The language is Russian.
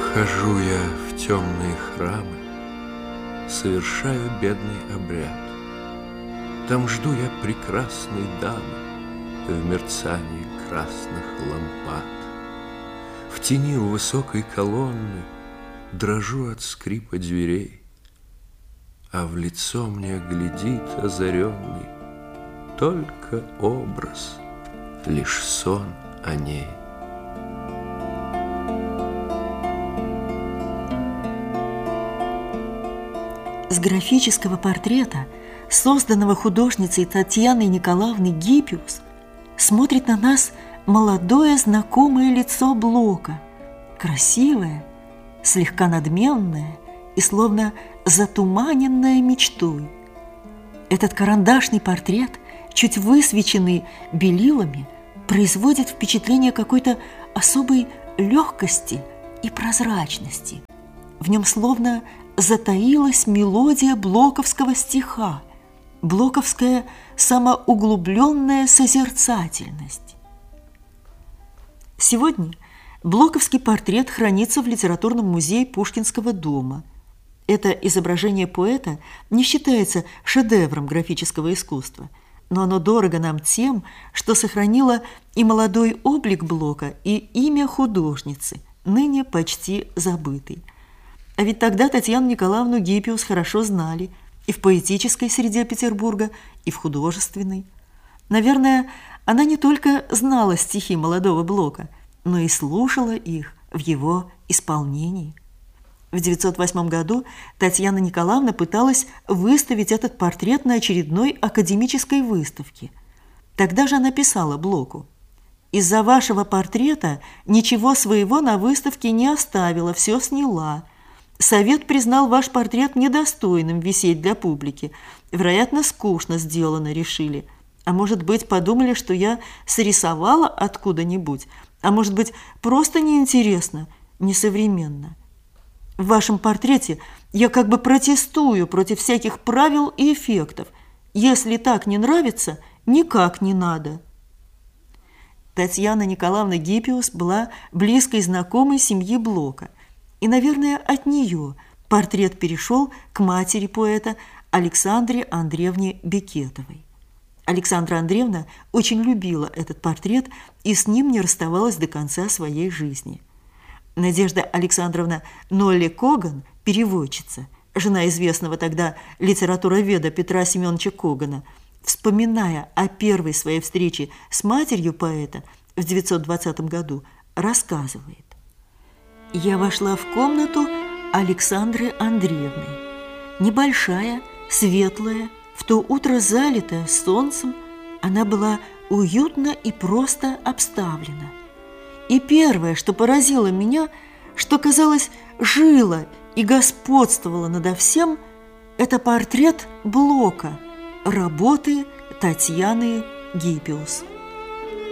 Вхожу я в темные храмы, совершаю бедный обряд. Там жду я прекрасной дамы в мерцании красных лампад. В тени у высокой колонны дрожу от скрипа дверей, а в лицо мне глядит озаренный только образ, лишь сон о ней. С графического портрета, созданного художницей Татьяной Николаевной Гиппиус, смотрит на нас молодое знакомое лицо Блока, красивое, слегка надменное и словно затуманенное мечтой. Этот карандашный портрет, чуть высвеченный белилами, производит впечатление какой-то особой легкости и прозрачности. В нем словно затаилась мелодия блоковского стиха, блоковская самоуглубленная созерцательность. Сегодня блоковский портрет хранится в Литературном музее Пушкинского дома. Это изображение поэта не считается шедевром графического искусства, но оно дорого нам тем, что сохранило и молодой облик Блока, и имя художницы, ныне почти забытой. А ведь тогда Татьяну Николаевну Гиппиус хорошо знали и в поэтической среде Петербурга, и в художественной. Наверное, она не только знала стихи молодого Блока, но и слушала их в его исполнении. В 1908 году Татьяна Николаевна пыталась выставить этот портрет на очередной академической выставке. Тогда же она писала Блоку: «Из-за вашего портрета ничего своего на выставке не оставила, все сняла. Совет признал ваш портрет недостойным висеть для публики. Вероятно, скучно сделано, решили. А может быть, подумали, что я срисовала откуда-нибудь, а может быть, просто неинтересно, несовременно. В вашем портрете я как бы протестую против всяких правил и эффектов. Если так не нравится, никак не надо». Татьяна Николаевна Гиппиус была близкой знакомой семьи Блока. И, наверное, от нее портрет перешел к матери поэта Александре Андреевне Бекетовой. Александра Андреевна очень любила этот портрет и с ним не расставалась до конца своей жизни. Надежда Александровна Нолли-Коган, переводчица, жена известного тогда литературоведа Петра Семеновича Когана, вспоминая о первой своей встрече с матерью поэта в 1920 году, рассказывает: «Я вошла в комнату Александры Андреевны. Небольшая, светлая, в то утро залитая солнцем, она была уютно и просто обставлена. И первое, что поразило меня, что, казалось, жило и господствовало надо всем, это портрет Блока, работы Татьяны Гиппиус».